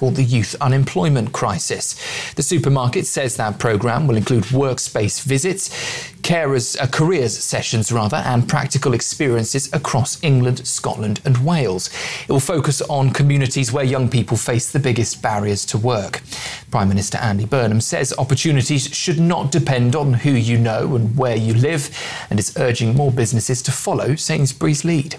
tackle the youth unemployment crisis. The supermarket says that programme will include workspace visits, careers sessions and practical experiences across England, Scotland and Wales. It will focus on communities where young people face the biggest barriers to work. Prime Minister Andy Burnham says opportunities should not depend on who you know and where you live, and is urging more businesses to follow Sainsbury's lead.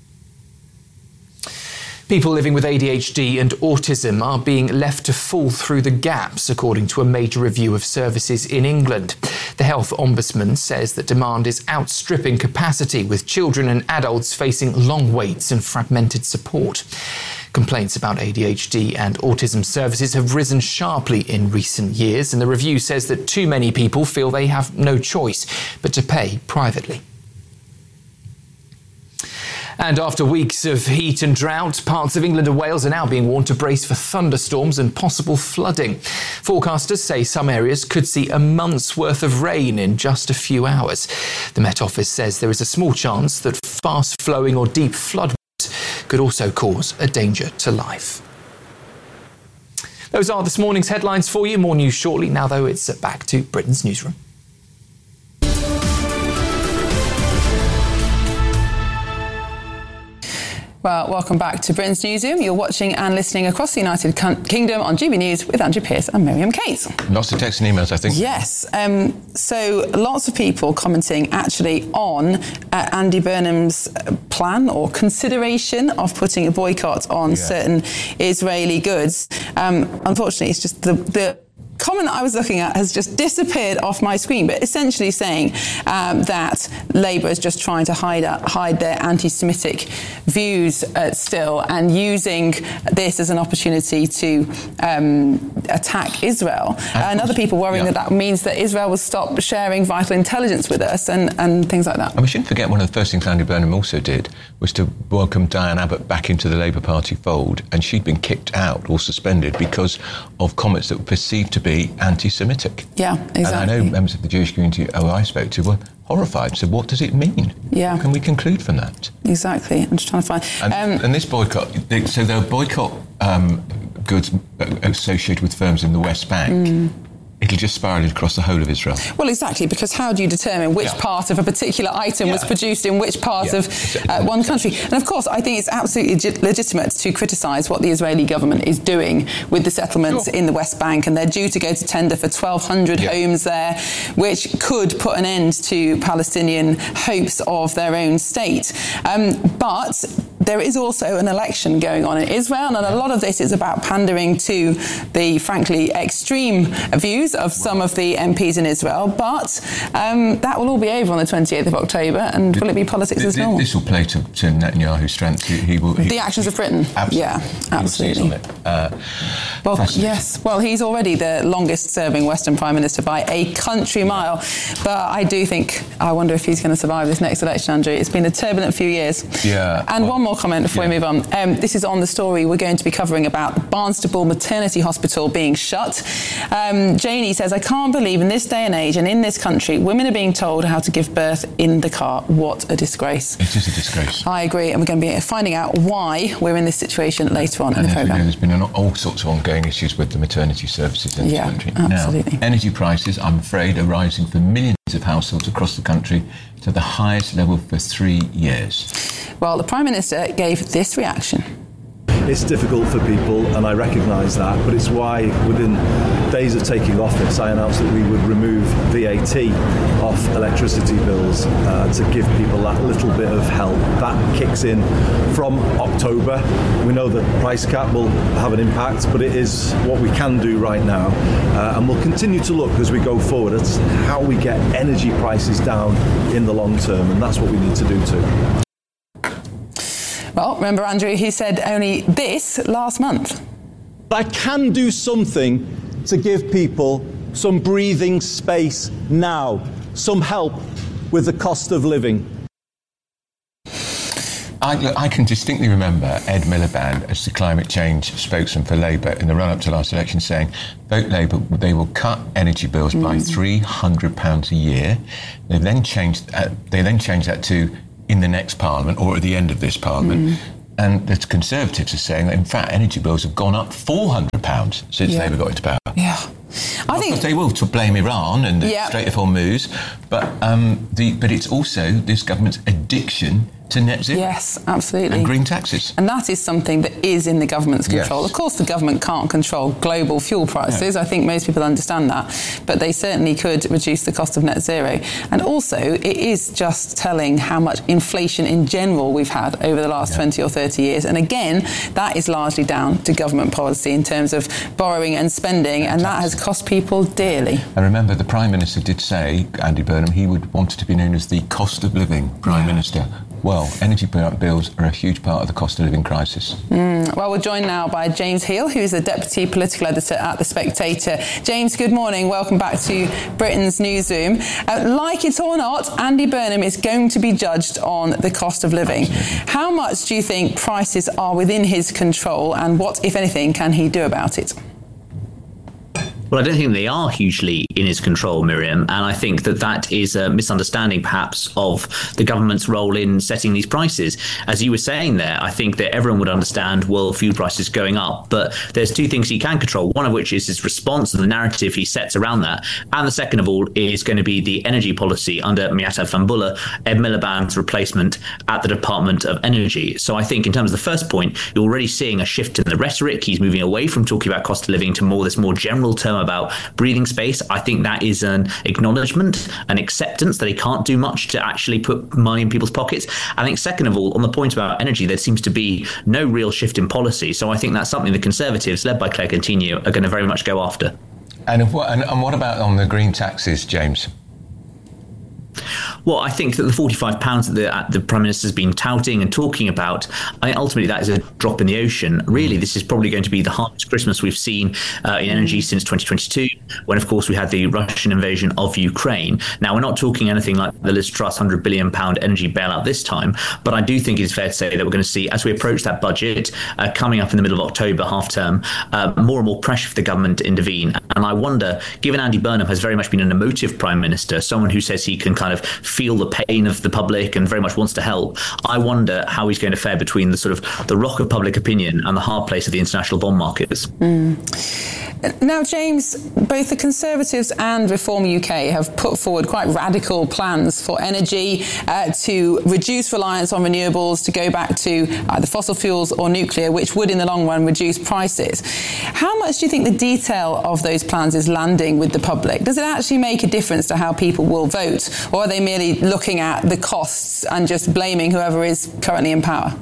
People living with ADHD and autism are being left to fall through the gaps, according to a major review of services in England. The Health Ombudsman says that demand is outstripping capacity, with children and adults facing long waits and fragmented support. Complaints about ADHD and autism services have risen sharply in recent years, and the review says that too many people feel they have no choice but to pay privately. And after weeks of heat and drought, parts of England and Wales are now being warned to brace for thunderstorms and possible flooding. Forecasters say some areas could see a month's worth of rain in just a few hours. The Met Office says there is a small chance that fast-flowing or deep floodwaters could also cause a danger to life. Those are this morning's headlines for you. More news shortly. Now, though, it's back to Britain's newsroom. Well, welcome back to Britain's Newsroom. You're watching and listening across the United Kingdom on GB News with Andrew Pearce and Miriam Cates. Lots of texts and emails, I think. Yes. So lots of people commenting actually on Andy Burnham's plan or consideration of putting a boycott on certain Israeli goods. Unfortunately, it's just the comment that I was looking at has just disappeared off my screen, but essentially saying that Labour is just trying to hide their anti-Semitic views still, and using this as an opportunity to attack Israel. And other people worrying that means that Israel will stop sharing vital intelligence with us and things like that. And we shouldn't forget one of the first things Andy Burnham also did was to welcome Diane Abbott back into the Labour Party fold, and she'd been kicked out or suspended because of comments that were perceived to be anti-Semitic. Yeah, exactly. And I know members of the Jewish community who I spoke to were horrified. So what does it mean? Yeah. What can we conclude from that? Exactly. I'm just trying to find... And this boycott, so they'll boycott goods associated with firms in the West Bank. It'll just spiral across the whole of Israel. Well, exactly, because how do you determine which part of a particular item was produced in which part of one country? And of course, I think it's absolutely legitimate to criticise what the Israeli government is doing with the settlements in the West Bank, and they're due to go to tender for 1,200 homes there, which could put an end to Palestinian hopes of their own state. But there is also an election going on in Israel, and a lot of this is about pandering to the, frankly, extreme views of some of the MPs in Israel. But that will all be over on the 28th of October, and will it be politics as normal? This will play to Netanyahu's strength. The actions of Britain. Absolutely. Yeah, absolutely. Well, he's already the longest-serving Western Prime Minister by a country mile. But I do think, I wonder if he's going to survive this next election, Andrew. It's been a turbulent few years. Yeah. And one more comment before we move on. This is on the story we're going to be covering about Barnstaple Maternity Hospital being shut. Janie says, I can't believe in this day and age and in this country, women are being told how to give birth in the car. What a disgrace. It is a disgrace. I agree, and we're going to be finding out why we're in this situation later on in the programme. There's been all sorts of ongoing issues with the maternity services in this country. Absolutely. Now, energy prices, I'm afraid, are rising for millions of households across the country to the highest level for 3 years. Well, the Prime Minister gave this reaction. It's difficult for people, and I recognise that, but it's why within days of taking office I announced that we would remove VAT off electricity bills to give people that little bit of help. That kicks in from October. We know that price cap will have an impact, but it is what we can do right now, and we'll continue to look as we go forward at how we get energy prices down in the long term, and that's what we need to do too. Well, remember, Andrew, he said only this last month. I can do something to give people some breathing space now, some help with the cost of living. I can distinctly remember Ed Miliband as the climate change spokesman for Labour in the run-up to last election saying, vote Labour, they will cut energy bills by £300 a year. They then changed that to in the next Parliament or at the end of this Parliament, And the Conservatives are saying that, in fact, energy bills have gone up £400 since Labour got into power. Yeah. I think they will to blame Iran and the Strait of Hormuz, but it's also this government's addiction to net zero. Yes, absolutely. And green taxes. And that is something that is in the government's control. Yes. Of course, the government can't control global fuel prices. No. I think most people understand that. But they certainly could reduce the cost of net zero. And also, it is just telling how much inflation in general we've had over the last 20 or 30 years. And again, that is largely down to government policy in terms of borrowing and spending. And that has cost people dearly. And remember, the Prime Minister did say, Andy Burnham, he would want it to be known as the cost of living Prime Minister. Well, energy bills are a huge part of the cost of living crisis. Well, we're joined now by James Heal, who's the Deputy Political Editor at The Spectator. James, good morning. Welcome back to Britain's Newsroom. Like it or not, Andy Burnham is going to be judged on the cost of living. Absolutely. How much do you think prices are within his control, and what, if anything, can he do about it? Well, I don't think they are hugely in his control, Miriam, and I think that is a misunderstanding, perhaps, of the government's role in setting these prices. As you were saying there, I think that everyone would understand world fuel prices going up, but there's two things he can control, one of which is his response and the narrative he sets around that, and the second of all is going to be the energy policy under Miatta Fahnbulleh, Ed Miliband's replacement at the Department of Energy. So I think in terms of the first point, you're already seeing a shift in the rhetoric. He's moving away from talking about cost of living to this more general term about breathing space. I think that is an acknowledgement, an acceptance that he can't do much to actually put money in people's pockets. I think second of all, on the point about energy, there seems to be no real shift in policy. So I think that's something the Conservatives, led by Claire Coutinho, are going to very much go after. And what about on the green taxes, James? Well, I think that the £45 that the Prime Minister's been touting and talking about, ultimately that is a drop in the ocean. Really, this is probably going to be the hardest Christmas we've seen in energy since 2022, when, of course, we had the Russian invasion of Ukraine. Now, we're not talking anything like the Liz Truss £100 billion energy bailout this time, but I do think it's fair to say that we're going to see, as we approach that budget coming up in the middle of October, half-term, more and more pressure for the government to intervene. And I wonder, given Andy Burnham has very much been an emotive Prime Minister, someone who says he can kind of feel the pain of the public and very much wants to help, I wonder how he's going to fare between the sort of the rock of public opinion and the hard place of the international bond markets. Now, James, both the Conservatives and Reform UK have put forward quite radical plans for energy to reduce reliance on renewables, to go back to either fossil fuels or nuclear, which would in the long run reduce prices. How much do you think the detail of those plans is landing with the public? Does it actually make a difference to how people will vote, or are they merely looking at the costs and just blaming whoever is currently in power?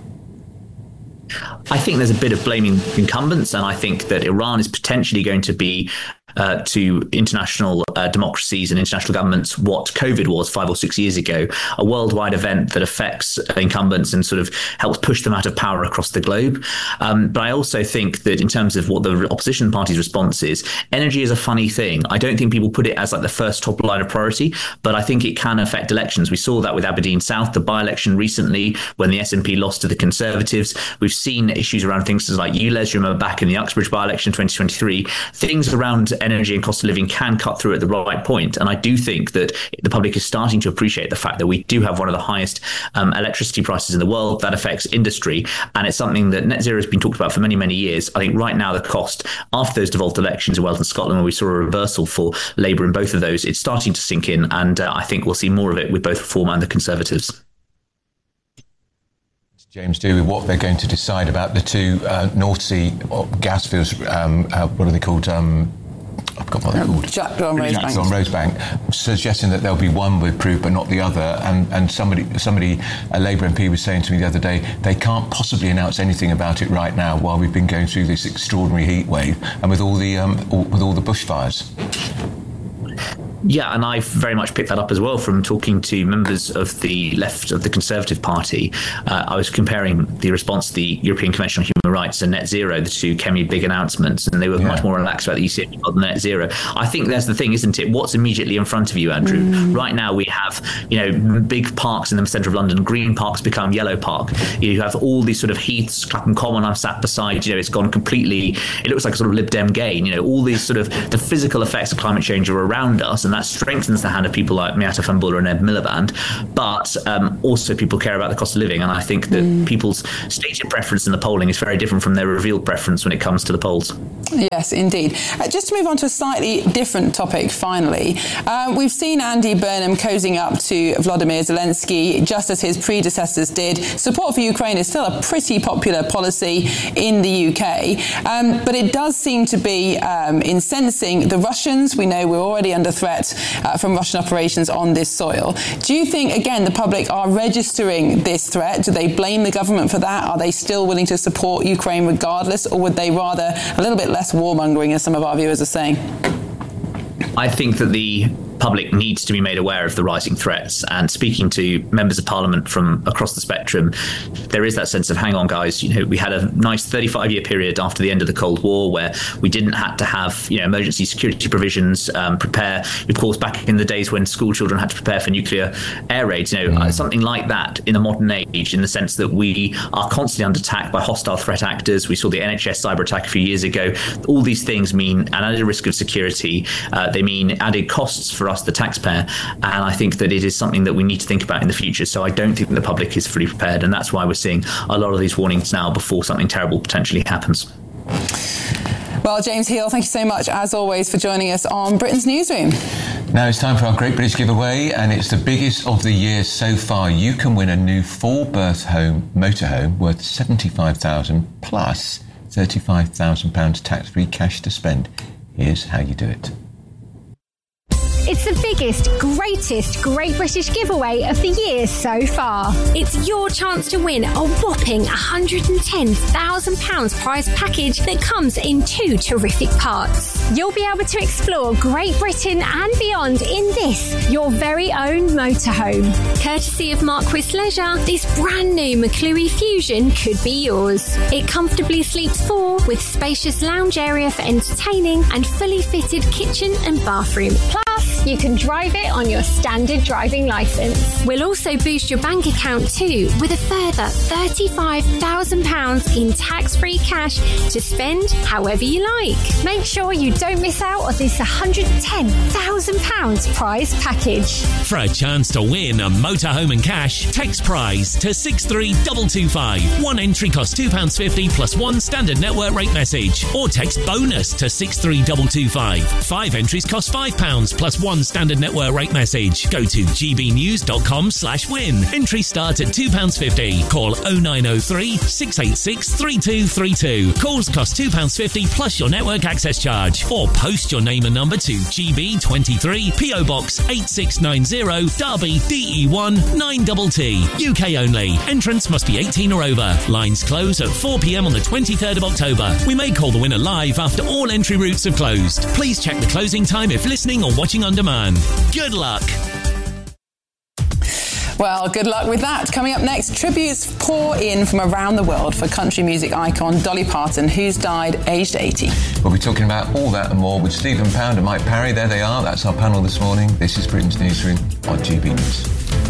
I think there's a bit of blaming incumbents, and I think that Iran is potentially going to be to international democracies and international governments what COVID was 5 or 6 years ago, a worldwide event that affects incumbents and sort of helps push them out of power across the globe. But I also think that in terms of what the opposition party's response is, energy is a funny thing. I don't think people put it as like the first top line of priority, but I think it can affect elections. We saw that with Aberdeen South, the by-election recently, when the SNP lost to the Conservatives. We've seen issues around things like ULEZ, you remember back in the Uxbridge by-election 2023. Things around energy and cost of living can cut through at the right point. And I do think that the public is starting to appreciate the fact that we do have one of the highest electricity prices in the world. That affects industry. And it's something that net zero has been talked about for many, many years. I think right now the cost after those devolved elections in Wales and Scotland, where we saw a reversal for Labour in both of those, it's starting to sink in. And I think we'll see more of it with both Reform and the Conservatives. James, do with what they're going to decide about the two North Sea gas fields, what are they called? I've got what they're called. Jackdaw and Rosebank, suggesting that there'll be one approved but not the other. And somebody, a Labour MP was saying to me the other day, they can't possibly announce anything about it right now while we've been going through this extraordinary heat wave and with all the bushfires. Yeah, and I've very much picked that up as well from talking to members of the left of the Conservative Party. I was comparing the response to the European Convention on Human Rights and net zero, the two Kemi big announcements, and they were much more relaxed about the ECA rather than net zero. I think there's the thing, isn't it? What's immediately in front of you, Andrew? Right now we have, big parks in the centre of London. Green parks become yellow park. You have all these sort of heaths, Clapham Common I'm sat beside, it's gone completely, it looks like a sort of Lib Dem gain. All these sort of the physical effects of climate change are around us, and and that strengthens the hand of people like Miatta Fahnbulleh and Ed Miliband. But also people care about the cost of living, and I think that people's stated preference in the polling is very different from their revealed preference when it comes to the polls. Yes, indeed. Just to move on to a slightly different topic, finally, we've seen Andy Burnham cozying up to Vladimir Zelensky, just as his predecessors did. Support for Ukraine is still a pretty popular policy in the UK, but it does seem to be incensing the Russians. We know we're already under threat from Russian operations on this soil. Do you think, again, the public are registering this threat? Do they blame the government for that? Are they still willing to support Ukraine regardless, or would they rather a little bit less warmongering, as some of our viewers are saying? I think that the public needs to be made aware of the rising threats. And speaking to members of parliament from across the spectrum, there is that sense of, hang on, guys, we had a nice 35-year period after the end of the Cold War where we didn't have to have, emergency security provisions, prepare. Of course, back in the days when school children had to prepare for nuclear air raids, something like that in the modern age, in the sense that we are constantly under attack by hostile threat actors. We saw the NHS cyber attack a few years ago. All these things mean an added risk of security. They mean added costs for us, the taxpayer, and I think that it is something that we need to think about in the future. So I don't think the public is fully prepared, and that's why we're seeing a lot of these warnings now before something terrible potentially happens. Well, James Heal, thank you so much, as always, for joining us on Britain's Newsroom. Now it's time for our Great British Giveaway, and it's the biggest of the year so far. You can win a new 4-berth motorhome worth £75,000 plus £35,000 tax-free cash to spend. Here's how you do it. It's the biggest, greatest Great British giveaway of the year so far. It's your chance to win a whopping £110,000 prize package that comes in 2 terrific parts. You'll be able to explore Great Britain and beyond in this, your very own motorhome. Courtesy of Marquis Leisure, this brand new McClue Fusion could be yours. It comfortably sleeps 4 with spacious lounge area for entertaining and fully fitted kitchen and bathroom. Plus, you can drive it on your standard driving licence. We'll also boost your bank account too with a further £35,000 in tax-free cash to spend however you like. Make sure you don't miss out on this £110,000 prize package. For a chance to win a motorhome and cash, text prize to 63225. One entry costs £2.50 plus 1 standard network rate message, or text bonus to 63225. 5 entries cost £5 plus 1 standard network rate message. Go to gbnews.com/win. Entries start at £2.50. Call 0903 686 3232. Calls cost £2.50 plus your network access charge. Or post your name and number to GB23 PO Box 8690 Derby DE1 9TT. UK only. Entrance must be 18 or over. Lines close at 4 p.m. on the 23rd of October. We may call the winner live after all entry routes have closed. Please check the closing time if listening or watching on demand. Good luck. Well, good luck with that. Coming up next, tributes pour in from around the world for country music icon Dolly Parton, who's died aged 80. We'll be talking about all that and more with Stephen Pound and Mike Parry. There they are. That's our panel this morning. This is Britain's Newsroom on GB News.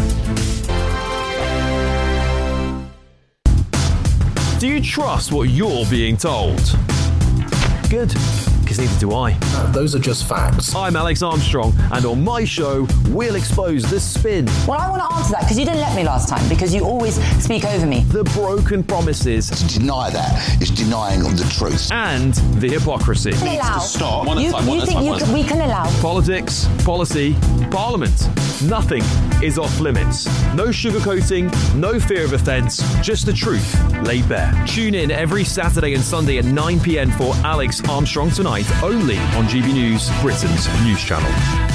Do you trust what you're being told? Good, because neither do I. Those are just facts. I'm Alex Armstrong, and on my show, we'll expose the spin. Well, I want to answer that, because you didn't let me last time, because you always speak over me. The broken promises. To deny that is denying the truth. And the hypocrisy. We can allow. Stop. We can allow. Politics, policy, parliament. Nothing is off limits. No sugarcoating, no fear of offence, just the truth laid bare. Tune in every Saturday and Sunday at 9 p.m. for Alex Armstrong Tonight, only on GB News, Britain's news channel.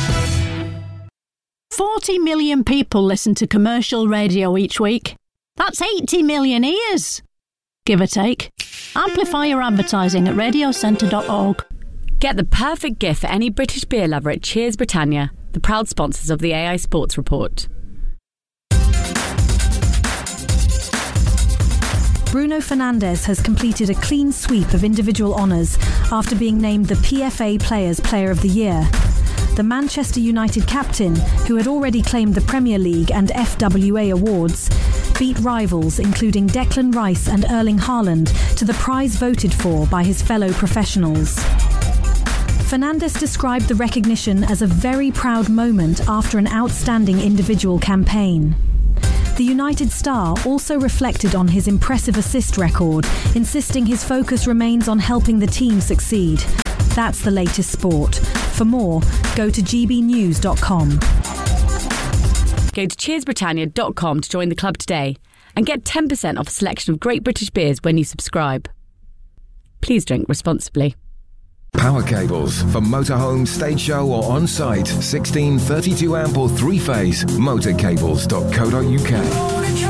40 million people listen to commercial radio each week. That's 80 million ears, give or take. Amplify your advertising at radiocentre.org. Get the perfect gift for any British beer lover at Cheers Britannia, the proud sponsors of the AI Sports Report. Bruno Fernandes has completed a clean sweep of individual honours after being named the PFA Players Player of the Year. The Manchester United captain, who had already claimed the Premier League and FWA awards, beat rivals including Declan Rice and Erling Haaland to the prize voted for by his fellow professionals. Fernandes described the recognition as a very proud moment after an outstanding individual campaign. The United star also reflected on his impressive assist record, insisting his focus remains on helping the team succeed. That's the latest sport. For more, go to gbnews.com. Go to cheersbritannia.com to join the club today and get 10% off a selection of great British beers when you subscribe. Please drink responsibly. Power cables for motorhome, stage show or on-site. 16, 32 amp or 3-phase. Motorcables.co.uk.